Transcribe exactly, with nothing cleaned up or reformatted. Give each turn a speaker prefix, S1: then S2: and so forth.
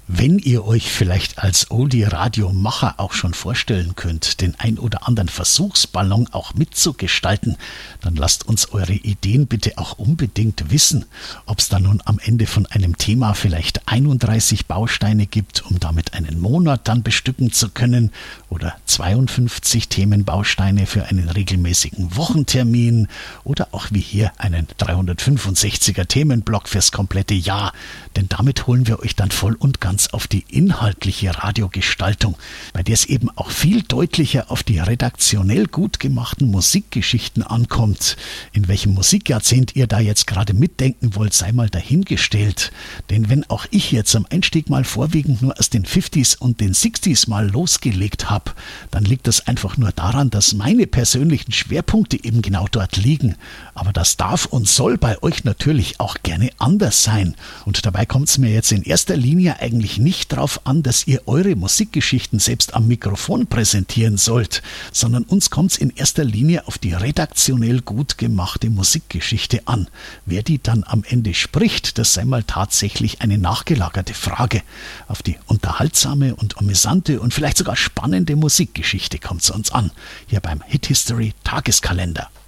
S1: Wenn ihr euch vielleicht als Oldie-Radio-Macher auch schon vorstellen könnt, den ein oder anderen Versuchsballon auch mitzugestalten, dann lasst uns eure Ideen bitte auch unbedingt wissen. Ob es da nun am Ende von einem Thema vielleicht einunddreißig Bausteine gibt, um damit einen Monat dann bestücken zu können, oder zweiundfünfzig Themenbausteine für einen regelmäßigen Wochentermin oder auch wie hier einen dreihundertfünfundsechziger Themenblock fürs komplette Jahr. Denn damit holen wir euch dann voll und ganz auf die inhaltliche Radiogestaltung, bei der es eben auch viel deutlicher auf die redaktionell gut gemachten Musikgeschichten ankommt. In welchem Musikjahrzehnt ihr da jetzt gerade mitdenken wollt, sei mal dahingestellt. Denn wenn auch ich jetzt am Einstieg mal vorwiegend nur aus den fünfziger und den sechziger mal losgelegt habe, dann liegt das einfach nur daran, dass meine persönlichen Schwerpunkte eben genau dort liegen. Aber das darf und soll bei euch natürlich auch gerne anders sein. Und dabei kommt es mir jetzt in erster Linie eigentlich nicht darauf an, dass ihr eure Musikgeschichten selbst am Mikrofon präsentieren sollt, sondern uns kommt es in erster Linie auf die redaktionell gut gemachte Musikgeschichte an. Wer die dann am Ende spricht, das sei mal tatsächlich eine nachgelagerte Frage. Auf die unterhaltsame und amüsante und vielleicht sogar spannende Musikgeschichte kommt es uns an, hier beim Hit History Tageskalender.